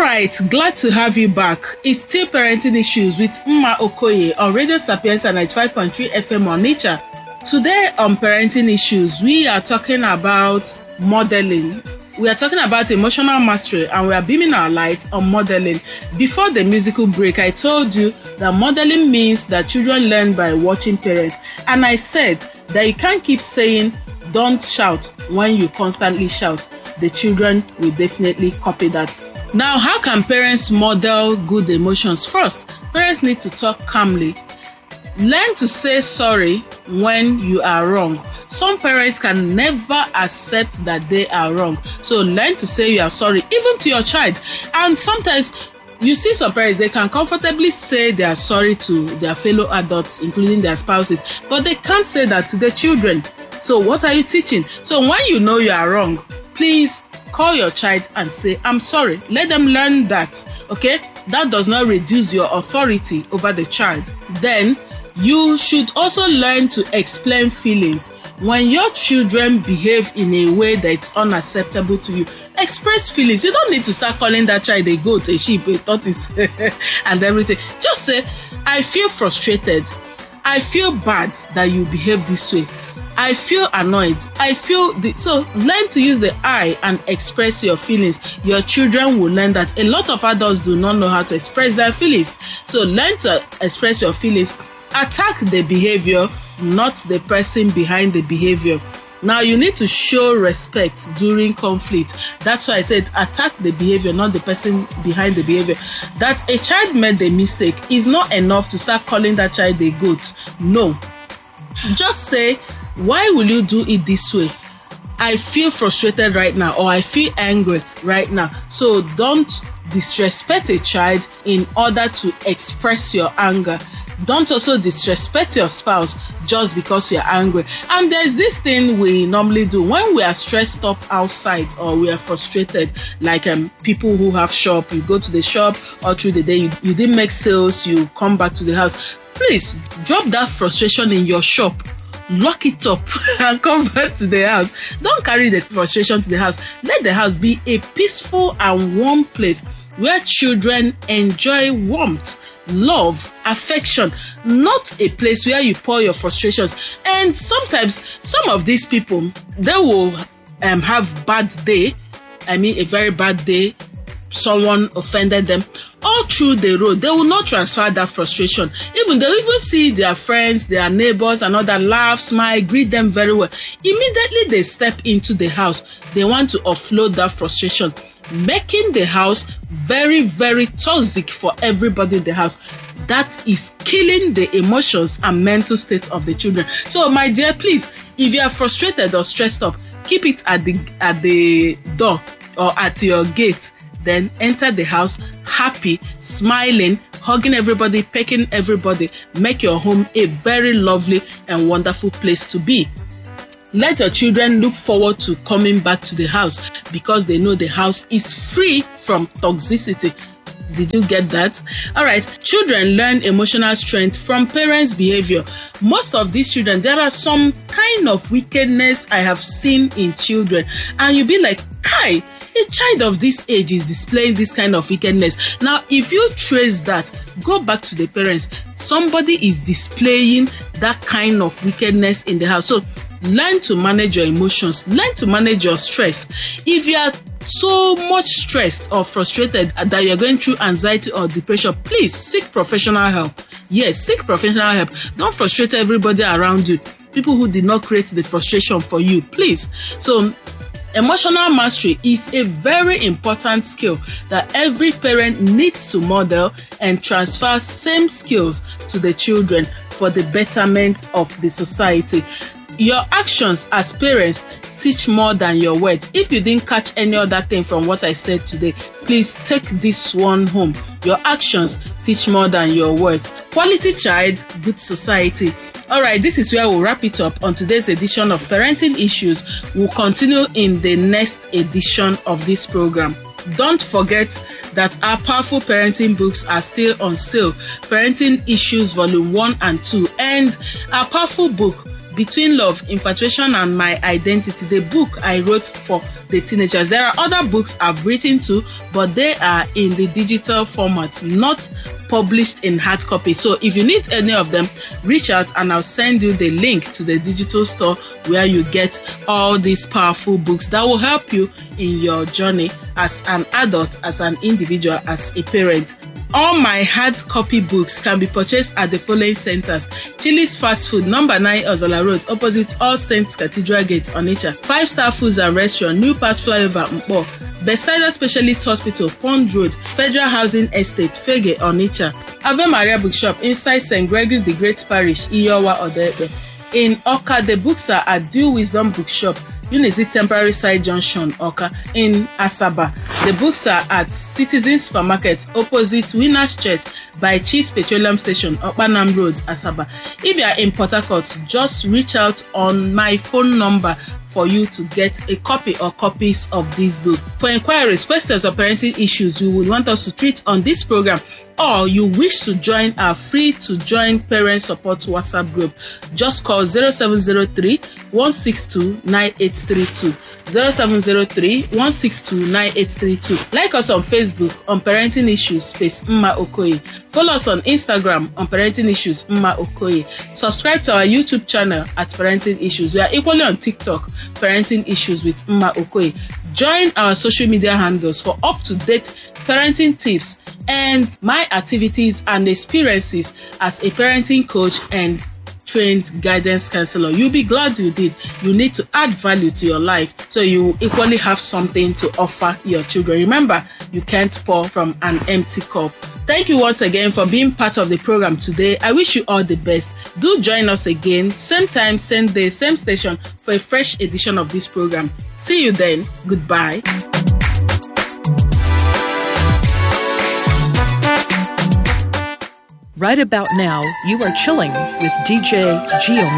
right, glad to have you back. It's still Parenting Issues with Mma Okoye on Radio Sapienza 95.3 FM on Nature. Today on Parenting Issues, we are talking about modeling. We are talking about emotional mastery, and we are beaming our light on modeling. Before the musical break, I told you that modeling means that children learn by watching parents. And I said that you can't keep saying, don't shout when you constantly shout. The children will definitely copy that. Now, how can parents model good emotions? First, parents need to talk calmly. Learn to say sorry when you are wrong. Some parents can never accept that they are wrong. So learn to say you are sorry, even to your child. And sometimes you see some parents, they can comfortably say they are sorry to their fellow adults, including their spouses, but they can't say that to their children. So what are you teaching? So when you know you are wrong, please call your child and say, I'm sorry. Let them learn that, okay? That does not reduce your authority over the child. Then you should also learn to explain feelings. When your children behave in a way that's unacceptable to you, express feelings. You don't need to start calling that child a goat, a sheep, a tortoise, and everything. Just say, I feel frustrated. I feel bad that you behave this way. I feel annoyed. So learn to use the I and express your feelings. Your children will learn that. A lot of adults do not know how to express their feelings. So learn to express your feelings. Attack the behavior, not the person behind the behavior. Now you need to show respect during conflict. That's why I said attack the behavior, not the person behind the behavior. That a child made a mistake is not enough to start calling that child a goat. No. Just say, why will you do it this way? I feel frustrated right now, or I feel angry right now. So don't disrespect a child in order to express your anger. Don't also disrespect your spouse just because you're angry. And there's this thing we normally do when we are stressed up outside or we are frustrated, like people who have shop, you go to the shop all through the day, you didn't make sales, you come back to the house. Please drop that frustration in your shop. Lock it up and come back to the house. Don't carry the frustration to the house. Let the house be a peaceful and warm place where children enjoy warmth, love, affection, not a place where you pour your frustrations. And sometimes some of these people, they will have bad day. I mean, a very bad day. Someone offended them. All through the road, they will not transfer that frustration. They'll even see their friends, their neighbors, and other laugh, smile, greet them very well. Immediately they step into the house, they want to offload that frustration, making the house very, very toxic for everybody in the house. That is killing the emotions and mental state of the children. So, my dear, please, if you are frustrated or stressed up, keep it at the door or at your gate. Then enter the house happy, smiling, hugging everybody, pecking everybody. Make your home a very lovely and wonderful place to be. Let your children look forward to coming back to the house because they know the house is free from toxicity. Did you get that? All right. Children learn emotional strength from parents' behavior. Most of these children, there are some kind of wickedness I have seen in children. And you'll be like, Kai, a child of this age is displaying this kind of wickedness. Now, if you trace that, go back to the parents. Somebody is displaying that kind of wickedness in the house. So learn to manage your emotions. Learn to manage your stress. If you are so much stressed or frustrated that you're going through anxiety or depression, please seek professional help. Yes, seek professional help. Don't frustrate everybody around you. People who did not create the frustration for you, please. So emotional mastery is a very important skill that every parent needs to model and transfer same skills to the children for the betterment of the society. Your actions as parents teach more than your words. If you didn't catch any other thing from what I said today, please take this one home. Your actions teach more than your words. Quality child, good society. All right, this is where we'll wrap it up on today's edition of Parenting Issues. We'll continue in the next edition of this program. Don't forget that our powerful parenting books are still on sale. Parenting Issues Volume 1 and 2. And our powerful book, Between Love, Infatuation and My Identity, the book I wrote for the teenagers. There are other books I've written too, but they are in the digital format, not published in hard copy. So if you need any of them, reach out and I'll send you the link to the digital store where you get all these powerful books that will help you in your journey as an adult, as an individual, as a parent. All my hard copy books can be purchased at the following centers: Chili's Fast Food, number 9 Ozola Road, opposite All Saints Cathedral Gate, Onitsha; 5 Star Foods and Restaurant, New Pass Flyover, Mpo; Bethesda Specialist Hospital, Pond Road, Federal Housing Estate, Fege, Onitsha; Ave Maria Bookshop inside St. Gregory the Great Parish, Iyowa, Odepe. In Oka, the books are at Due Wisdom Bookshop, Unity Temporary Side Junction, Oka. In Asaba, the books are at Citizen Supermarket, opposite Winners Church by Cheese Petroleum Station, Okpanam Road, Asaba. If you are in Port Harcourt, just reach out on my phone number for you to get a copy or copies of this book. For inquiries, questions, or parenting issues you would want us to treat on this program, or you wish to join our free to join parent support WhatsApp group, just call 0703 162 9832. 0703 162 9832. Like us on Facebook on Parenting Issues space Mma Okoye. Follow us on Instagram on Parenting Issues Mma Okoye. Subscribe to our YouTube channel at Parenting Issues. We are equally on TikTok, Parenting Issues with Mma Okoye. Join our social media handles for up-to-date parenting tips and my activities and experiences as a parenting coach and trained guidance counselor. You'll be glad you did. You need to add value to your life so you equally have something to offer your children. Remember, you can't pour from an empty cup. Thank you once again for being part of the program today. I wish you all the best. Do join us again, same time, same day, same station, for a fresh edition of this program. See you then. Goodbye. Right about now, you are chilling with DJ Gio.